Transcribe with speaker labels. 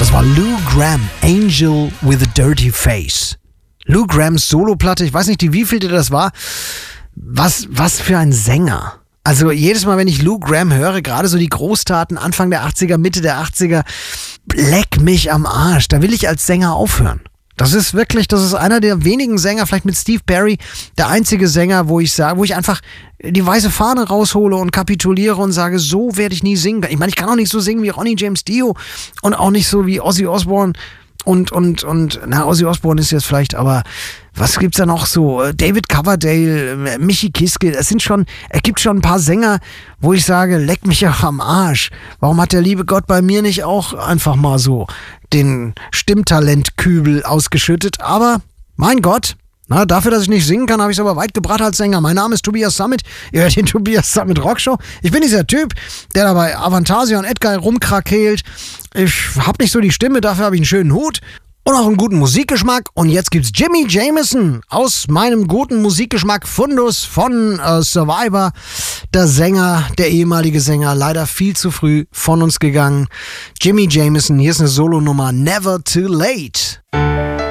Speaker 1: Das war Lou Gramm, Angel with a Dirty Face. Lou Gramms Soloplatte, ich weiß nicht, die wievielte das war. Was für ein Sänger. Also jedes Mal, wenn ich Lou Gramm höre, gerade so die Großtaten Anfang der 80er, Mitte der 80er, leck mich am Arsch. Da will ich als Sänger aufhören. Das ist einer der wenigen Sänger, vielleicht mit Steve Perry, der einzige Sänger, wo ich einfach die weiße Fahne raushole und kapituliere und sage, so werde ich nie singen. Ich meine, ich kann auch nicht so singen wie Ronnie James Dio und auch nicht so wie Ozzy Osbourne und Ozzy Osbourne ist jetzt vielleicht, aber was gibt's da noch so? David Coverdale, Michi Kiske, es gibt schon ein paar Sänger, wo ich sage, leck mich ja am Arsch. Warum hat der liebe Gott bei mir nicht auch einfach mal so den Stimmtalentkübel ausgeschüttet? Aber, mein Gott, dafür, dass ich nicht singen kann, habe ich es aber weit gebracht als Sänger. Mein Name ist Tobias Summit. Ihr hört den Tobias Summit Rockshow. Ich bin dieser Typ, der da bei Avantasia und Edgar rumkrakeelt. Ich habe nicht so die Stimme, dafür habe ich einen schönen Hut. Und auch einen guten Musikgeschmack. Und jetzt gibt's Jimmy Jamison aus meinem guten Musikgeschmack Fundus von Survivor. Der ehemalige Sänger, leider viel zu früh von uns gegangen. Jimmy Jamison, hier ist eine Solonummer, Never Too Late.